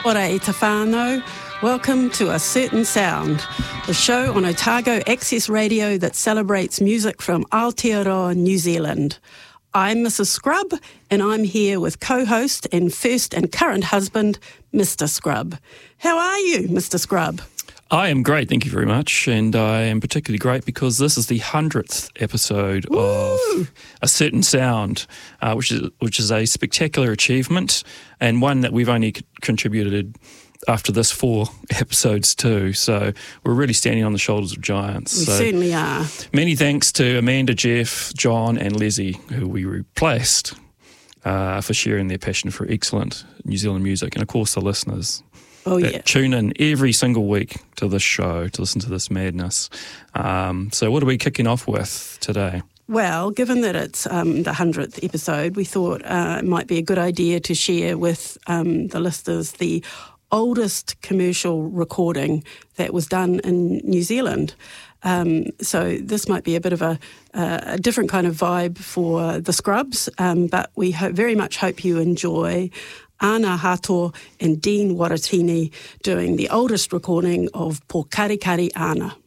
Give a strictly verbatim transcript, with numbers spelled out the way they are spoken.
Ora e te whānau. Welcome to A Certain Sound, the show on Otago Access Radio that celebrates music from Aotearoa, New Zealand. I'm Missus Scrub, and I'm here with co-host and first and current husband, Mister Scrub. How are you, Mister Scrub? I am great, thank you very much, and I am particularly great because this is the hundredth episode Woo! of A Certain Sound, uh, which is which is a spectacular achievement, and one that we've only c- contributed after this four episodes too. So we're really standing on the shoulders of giants. We so certainly are. Many thanks to Amanda, Jeff, John, and Leslie, who we replaced, uh, for sharing their passion for excellent New Zealand music, and of course the listeners. Oh, yeah. Tune in every single week to this show to listen to this madness. Um, so what are we kicking off with today? Well, given that it's um, the hundredth episode, we thought uh, it might be a good idea to share with um, the listeners the oldest commercial recording that was done in New Zealand. Um, so this might be a bit of a, a different kind of vibe for the Scrubs, um, but we ho- very much hope you enjoy Ana Hato and Dean Waratini doing the oldest recording of Po Kari Kari Ana.